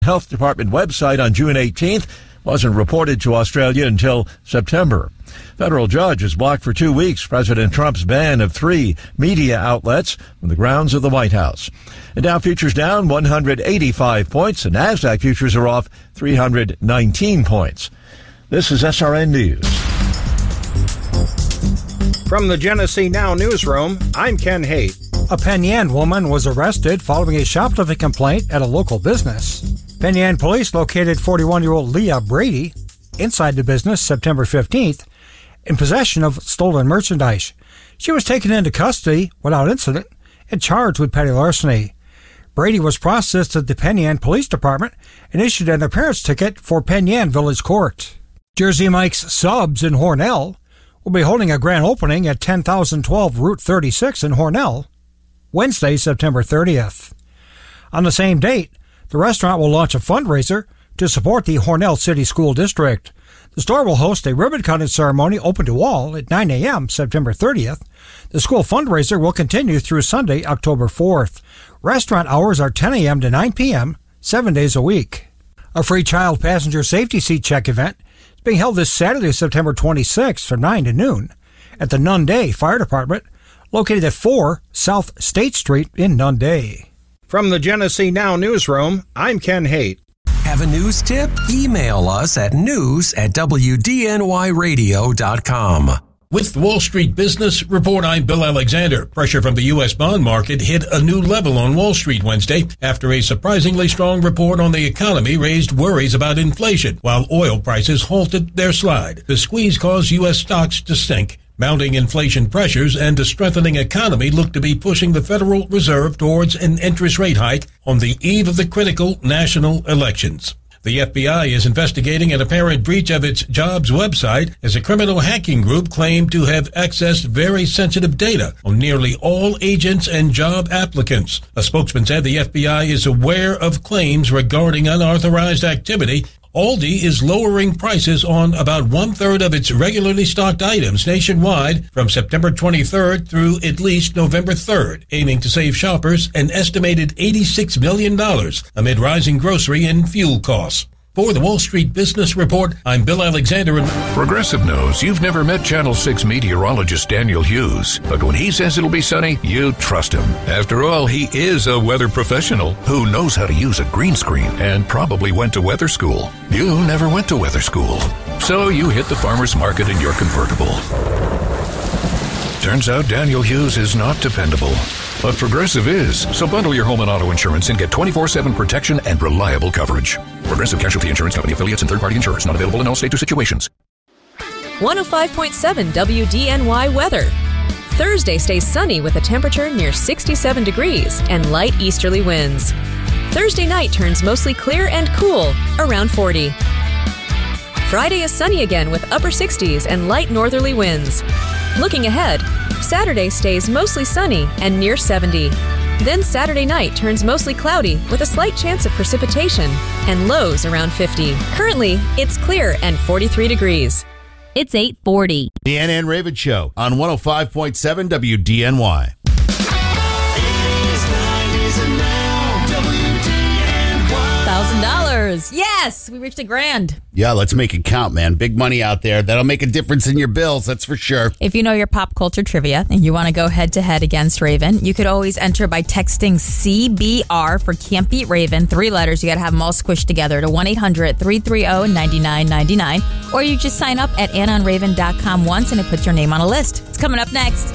Health Department website on June 18th wasn't reported to Australia until September. Federal judge has blocked for 2 weeks President Trump's ban of 3 media outlets from the grounds of the White House. The Dow futures down 185 points. The NASDAQ futures are off 319 points. This is SRN News. From the Genesee Now newsroom, I'm Ken Haight. A Penn Yan woman was arrested following a shoplifting complaint at a local business. Penn Yan police located 41-year-old Leah Brady inside the business September 15th in possession of stolen merchandise. She was taken into custody without incident and charged with petty larceny. Brady was processed at the Penn Yan Police Department and issued an appearance ticket for Penn Yan Village Court. Jersey Mike's Subs in Hornell will be holding a grand opening at 10,012 Route 36 in Hornell Wednesday, September 30th. On the same date, the restaurant will launch a fundraiser to support the Hornell City School District. The store will host a ribbon-cutting ceremony open to all at 9 a.m. September 30th. The school fundraiser will continue through Sunday, October 4th. Restaurant hours are 10 a.m. to 9 p.m., 7 days a week. A free child passenger safety seat check event is being held this Saturday, September 26th from 9 to noon at the Nunde Fire Department, located at 4 South State Street in Nunde. From the Genesee Now newsroom, I'm Ken Haight. Have a news tip? Email us at news@wdnyradio.com. With the Wall Street Business Report, I'm Bill Alexander. Pressure from the U.S. bond market hit a new level on Wall Street Wednesday after a surprisingly strong report on the economy raised worries about inflation, while oil prices halted their slide. The squeeze caused U.S. stocks to sink. Mounting inflation pressures and a strengthening economy look to be pushing the Federal Reserve towards an interest rate hike on the eve of the critical national elections. The FBI is investigating an apparent breach of its jobs website as a criminal hacking group claimed to have accessed very sensitive data on nearly all agents and job applicants. A spokesman said the FBI is aware of claims regarding unauthorized activity. Aldi is lowering prices on about 1/3 of its regularly stocked items nationwide from September 23rd through at least November 3rd, aiming to save shoppers an estimated $86 million amid rising grocery and fuel costs. For the Wall Street Business Report, I'm Bill Alexander. Progressive knows you've never met Channel 6 meteorologist Daniel Hughes, but when he says it'll be sunny, you trust him. After all, he is a weather professional who knows how to use a green screen and probably went to weather school. You never went to weather school, so you hit the farmer's market in your convertible. Turns out Daniel Hughes is not dependable, but Progressive is. So bundle your home and auto insurance and get 24/7 protection and reliable coverage. Progressive Casualty Insurance Company affiliates and third-party insurers not available in all states or situations. 105.7 WDNY weather. Thursday stays sunny with a temperature near 67 degrees and light easterly winds. Thursday night turns mostly clear and cool, around 40. Friday is sunny again with upper 60s and light northerly winds. Looking ahead, Saturday stays mostly sunny and near 70. Then Saturday night turns mostly cloudy with a slight chance of precipitation and lows around 50. Currently, it's clear and 43 degrees. It's 8:40. The Ann and Raven Show on 105.7 WDNY. $1,000. Yes, we reached $1,000. Yeah, let's make it count, man. Big money out there. That'll make a difference in your bills, that's for sure. If you know your pop culture trivia and you want to go head-to-head against Raven, you could always enter by texting CBR for Can't Beat Raven. 3 letters. You got to have them all squished together to 1-800-330-9999. Or you just sign up at AnnOnRaven.com once and it puts your name on a list. It's coming up next.